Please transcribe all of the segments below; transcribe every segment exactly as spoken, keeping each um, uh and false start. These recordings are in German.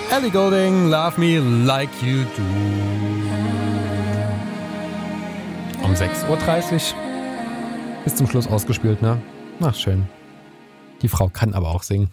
Ellie Goulding, Love Me Like You Do. Um sechs Uhr dreißig. Bis zum Schluss ausgespielt, ne? Ach, schön. Die Frau kann aber auch singen.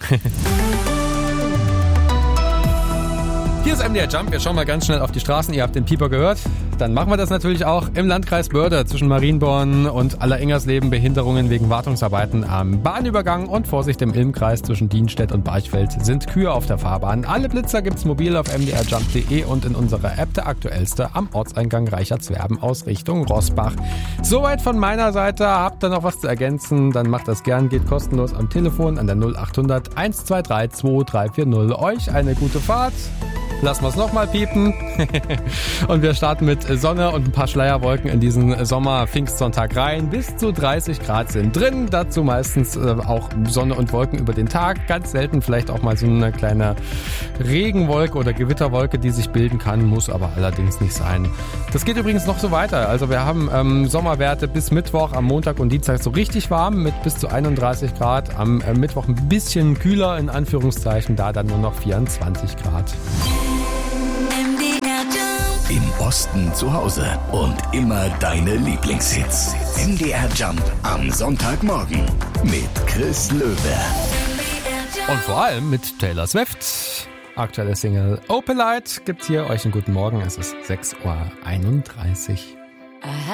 Hier ist M D R Jump. Wir schauen mal ganz schnell auf die Straßen. Ihr habt den Pieper gehört. Dann machen wir das natürlich auch im Landkreis Börde zwischen Marienborn und Allerengersleben. Behinderungen wegen Wartungsarbeiten am Bahnübergang und Vorsicht im Ilmkreis zwischen Dienstedt und Barchfeld sind Kühe auf der Fahrbahn. Alle Blitzer gibt's mobil auf m d r jump punkt d e und in unserer App der aktuellste am Ortseingang Reichertswerben aus Richtung Rossbach. Soweit von meiner Seite. Habt ihr noch was zu ergänzen? Dann macht das gern. Geht kostenlos am Telefon an der null acht hundert eins zwei drei zwei drei vier null. Euch eine gute Fahrt. Lassen wir es nochmal piepen. Und wir starten mit Sonne und ein paar Schleierwolken in diesen Sommer-Pfingstsonntag rein. Bis zu dreißig Grad sind drin. Dazu meistens äh, auch Sonne und Wolken über den Tag. Ganz selten vielleicht auch mal so eine kleine Regenwolke oder Gewitterwolke, die sich bilden kann. Muss aber allerdings nicht sein. Das geht übrigens noch so weiter. Also wir haben ähm, Sommerwerte bis Mittwoch, am Montag und Dienstag so richtig warm mit bis zu einunddreißig Grad. Am äh, Mittwoch ein bisschen kühler in Anführungszeichen. Da dann nur noch vierundzwanzig Grad. Im Osten zu Hause und immer deine Lieblingshits. M D R Jump am Sonntagmorgen mit Chris Löwe. Und vor allem mit Taylor Swift. Aktuelle Single Opalite gibt's hier. Euch einen guten Morgen. Es ist sechs Uhr einunddreißig.